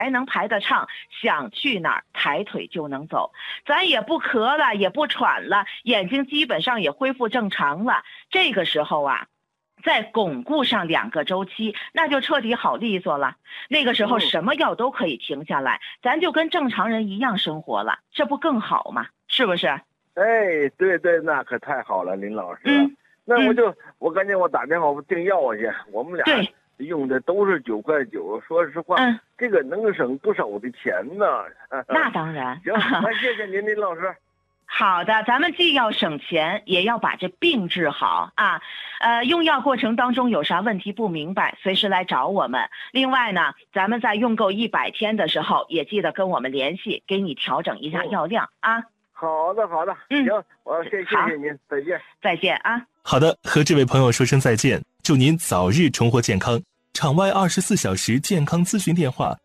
才能排得畅，想去哪儿抬腿就能走，咱也不咳了，也不喘了，眼睛基本上也恢复正常了。这个时候啊，再巩固上2个周期，那就彻底好利索了。那个时候什么药都可以停下来，咱就跟正常人一样生活了，这不更好吗？是不是？ 哎，对对，那可太好了，林老师。那我赶紧我打电话我订药去，我们俩用的都是9.9块，说实话，这个能省不少的钱呢。 那当然。 行，那谢谢您，林老师。 好的，咱们既要省钱，也要把这病治好啊。用药过程当中有啥问题不明白，随时来找我们。另外呢，咱们在用够100天的时候，也记得跟我们联系，给你调整一下药量啊。 好的，好的，行，我谢谢您，再见， 再见啊。 好的，和这位朋友说声再见，祝您早日重获健康。场外24小时健康咨询电话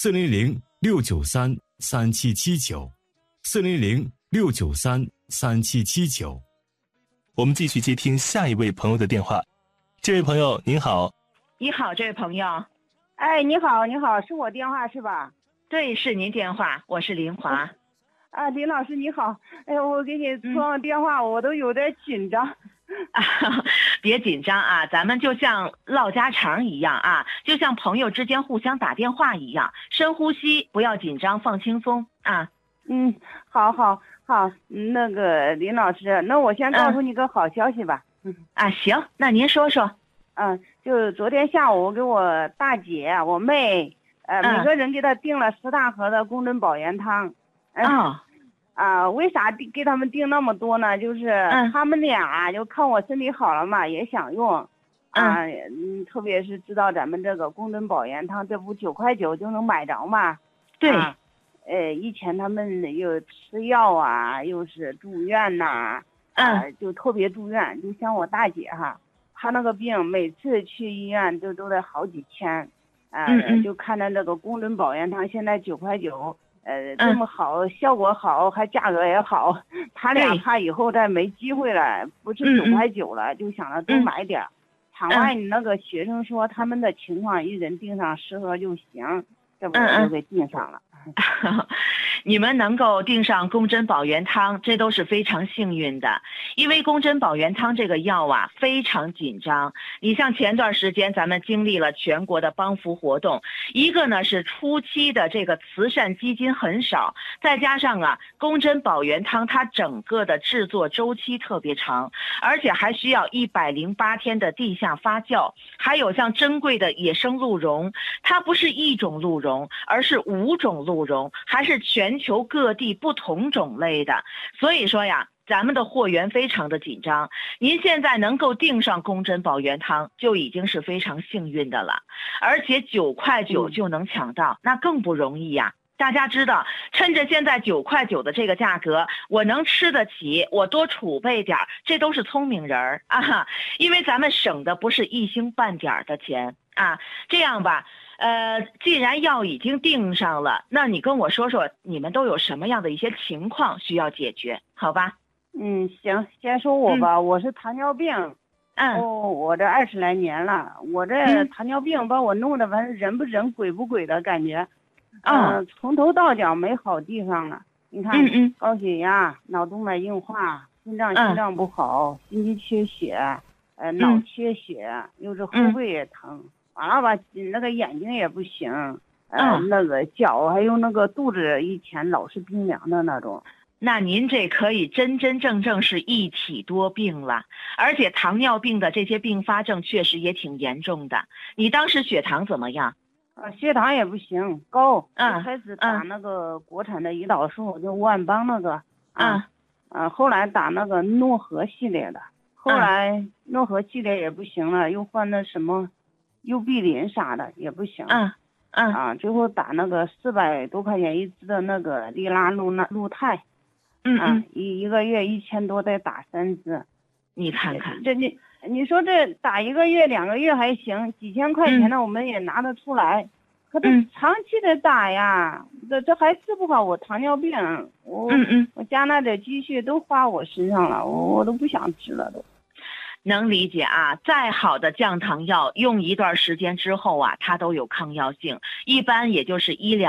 ：400-693-3779，400-693-3779。我们继续接听下一位朋友的电话。这位朋友您好。 你好，这位朋友。 哎，你好，你好，是我电话是吧？ 对，是您电话，我是林华。 啊，林老师你好，哎呀，我给你拨完电话，我都有点紧张。 别紧张啊，咱们就像唠家常一样啊，就像朋友之间互相打电话一样，深呼吸，不要紧张，放轻松啊。 好，那个林老师，那我先告诉你个好消息吧。 行，那您说说。 就昨天下午我给我大姐、我妹，每个人给她订了10大盒的宫贞保元汤。为啥给他们订那么多呢？就是他们俩就看我身体好了嘛，也想用。特别是知道咱们这个宫贞保元汤，这不9.9块就能买着嘛？ 对。 以前他们又吃药啊，又是住院呐，就特别住院。就像我大姐哈，她那个病每次去医院都得好几千。就看着这个宫贞保元汤现在9.9块。这么好，效果好，还价格也好，他俩怕以后再没机会了，不是9.9了，就想着多买点。场外你那个学生说他们的情况，一人订上10盒就行，这不我就给订上了。 你们能够订上宫贞保元汤，这都是非常幸运的，因为宫贞保元汤这个药啊非常紧张。你像前段时间咱们经历了全国的帮扶活动，一个呢是初期的这个慈善基金很少，再加上宫贞保元汤它整个的制作周期特别长，而且还需要108天的地下发酵，还有像珍贵的野生鹿茸，它不是1种鹿茸，而是5种鹿茸，还是全球各地不同种类的。所以说呀，咱们的货源非常的紧张，您现在能够订上宫贞保元汤就已经是非常幸运的了，而且9.9就能抢到，那更不容易呀。大家知道，趁着现在9.9的这个价格，我能吃得起，我多储备点，这都是聪明人啊。因为咱们省的不是一星半点的钱啊。这样吧，既然药已经订上了，那你跟我说说你们都有什么样的一些情况需要解决，好吧？ 行，先说我吧，我是糖尿病。我这20来年了，我这糖尿病把我弄得反正人不人鬼不鬼的感觉。从头到脚没好地方了。你看，高血压、脑动脉硬化、心脏不好、心肌缺血，脑缺血，又是后背也疼，完了吧，那个眼睛也不行，那个脚还有那个肚子以前老是冰凉的那种。 那您这可以真真正正是一体多病了，而且糖尿病的这些并发症确实也挺严重的。你当时血糖怎么样？ 血糖也不行，高。开始打那个国产的胰岛素，就万邦那个。后来打那个诺和系列的，后来诺和系列也不行了，又换那什么优必林啥的也不行。最后打那个400多块钱一支的那个利拉路泰。一个月1000多，再打3支。 你看看， 你说这打1个月2个月还行，几千块钱的我们也拿得出来，可这长期的打呀，这还治不好我糖尿病，我家那点积蓄都花我身上了，我都不想吃了都。 能理解啊，再好的降糖药用一段时间之后啊，它都有抗药性，一般也就是1-2